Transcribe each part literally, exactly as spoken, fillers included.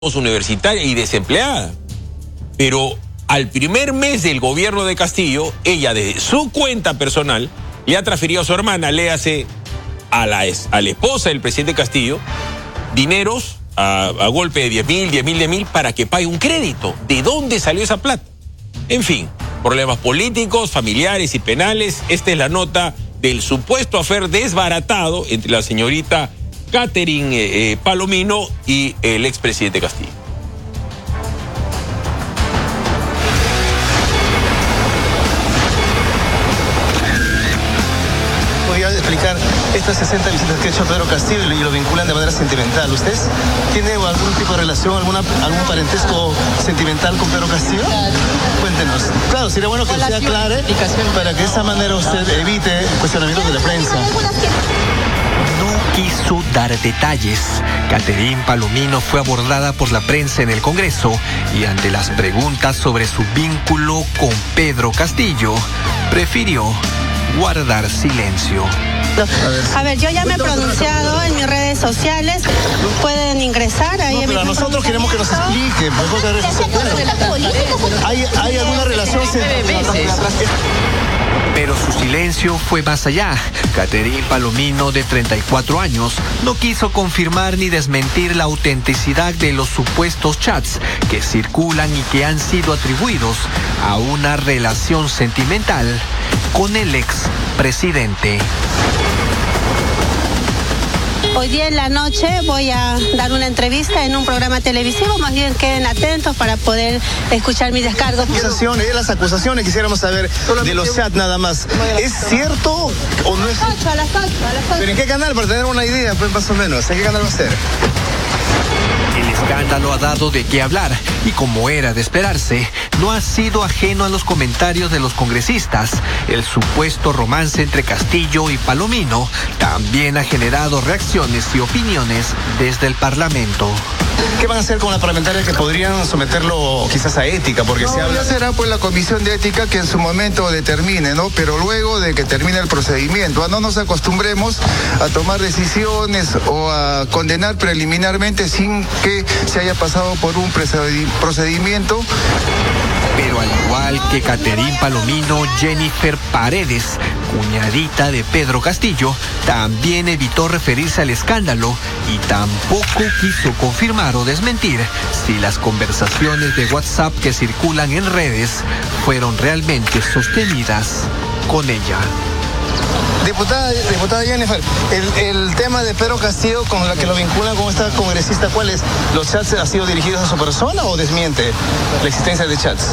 universitaria y desempleada. Pero al primer mes del gobierno de Castillo, ella desde su cuenta personal le ha transferido a su hermana, léase a la, a la esposa del presidente Castillo, dineros a, a golpe de diez mil, diez mil, diez mil para que pague un crédito. ¿De dónde salió esa plata? En fin, problemas políticos, familiares y penales. Esta es la nota del supuesto afer desbaratado entre la señorita Catherine eh, eh, Palomino y el expresidente Castillo. Voy a explicar estas sesenta visitas que ha hecho Pedro Castillo y lo vinculan de manera sentimental. ¿Usted tiene algún tipo de relación, alguna, algún parentesco sentimental con Pedro Castillo? Claro. Cuéntenos. Claro, sería bueno que se aclare para que de esa manera usted evite cuestionamientos de la prensa. No quiso dar detalles. Catherine Palomino fue abordada por la prensa en el Congreso y ante las preguntas sobre su vínculo con Pedro Castillo, prefirió guardar silencio. A ver. a ver, yo ya me he pronunciado en mis redes sociales. Pueden ingresar ahí. No, pero a nosotros queremos que nos explique. ¿Hay, ¿Hay alguna relación? Pero su silencio fue más allá. Catherine Palomino, de treinta y cuatro años, no quiso confirmar ni desmentir la autenticidad de los supuestos chats que circulan y que han sido atribuidos a una relación sentimental con el ex presidente. Hoy día en la noche voy a dar una entrevista en un programa televisivo, más bien queden atentos para poder escuchar mis descargos. Acusaciones, las acusaciones quisiéramos saber de los chats nada más. ¿Es cierto o no es? A las ocho, a las ocho, a las ocho. ¿Pero en qué canal? Para tener una idea, pues más o menos. ¿En qué canal va a ser? El escándalo ha dado de qué hablar y, como era de esperarse, no ha sido ajeno a los comentarios de los congresistas. El supuesto romance entre Castillo y Palomino también ha generado reacciones y opiniones desde el Parlamento. ¿Qué van a hacer con la parlamentaria que podrían someterlo quizás a ética? Porque no, se habla... ya será pues la comisión de ética que en su momento determine, ¿no? Pero luego de que termine el procedimiento, no nos acostumbremos a tomar decisiones o a condenar preliminarmente sin que se haya pasado por un procedimiento. Pero al igual que Catherine Palomino, Jennifer Paredes, cuñadita de Pedro Castillo, también evitó referirse al escándalo y tampoco quiso confirmar o desmentir si las conversaciones de WhatsApp que circulan en redes fueron realmente sostenidas con ella. Diputada, diputada Jennifer, el, el tema de Pedro Castillo con la que lo vinculan con esta congresista, ¿cuál es? ¿Los chats han sido dirigidos a su persona o desmiente la existencia de chats?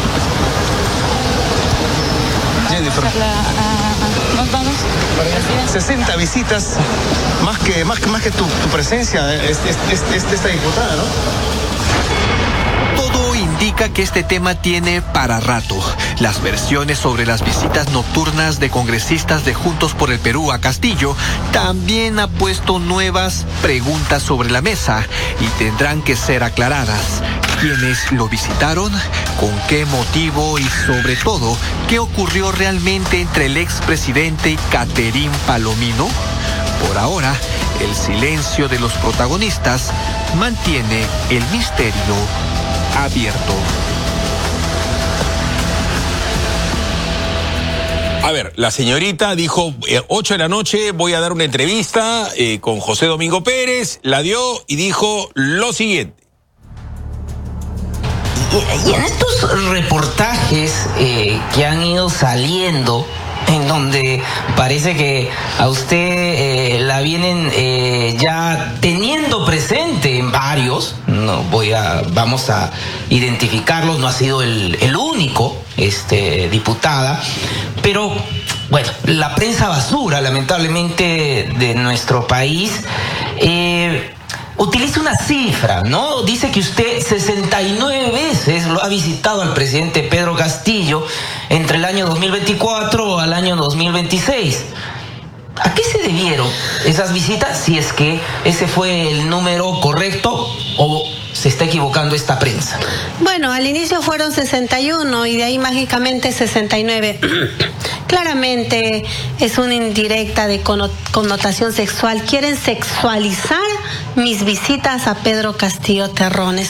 Jennifer. Nos vamos. sesenta visitas, más que, más que, más que tu, tu presencia, es, es, es, es esta diputada, ¿no? Todo indica que este tema tiene para rato. Las versiones sobre las visitas nocturnas de congresistas de Juntos por el Perú a Castillo también ha puesto nuevas preguntas sobre la mesa y tendrán que ser aclaradas. ¿Quiénes lo visitaron? ¿Con qué motivo? Y sobre todo, ¿qué ocurrió realmente entre el expresidente y Catherine Palomino? Por ahora, el silencio de los protagonistas mantiene el misterio abierto. A ver, la señorita dijo, eh, ocho de la noche voy a dar una entrevista eh, con José Domingo Pérez, la dio y dijo lo siguiente. Y, y en estos reportajes eh, que han ido saliendo, en donde parece que a usted eh, la vienen eh, ya teniendo presente en varios, no voy a, vamos a identificarlos, no ha sido el, el único, este, diputada, pero bueno, la prensa basura, lamentablemente, de nuestro país, eh, utiliza una cifra, ¿no? Dice que usted sesenta y nueve veces lo ha visitado al presidente Pedro Castillo entre el año dos mil veinticuatro al año dos mil veintiséis. ¿A qué se debieron esas visitas? Si es que ese fue el número correcto o se está equivocando esta prensa. Bueno, al inicio fueron sesenta y uno y de ahí mágicamente sesenta y nueve. Claramente es una indirecta de connotación sexual. Quieren sexualizar mis visitas a Pedro Castillo Terrones.